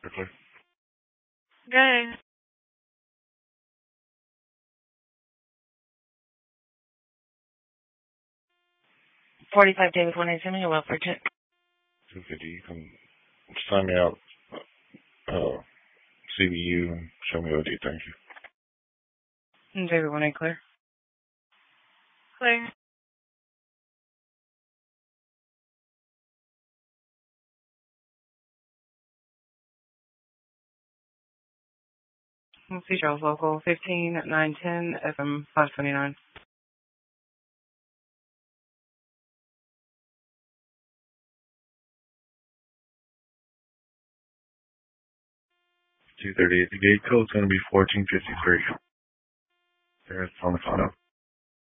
quickly. Okay. 45 David 187, your welfare check. 250, you can sign me out, CBU, and show me OD, thank you. David 18 clear. Clear. See Charles Local 15 at 910 FM 529. 238, the gate code's going to be 1453. There's on the phone up.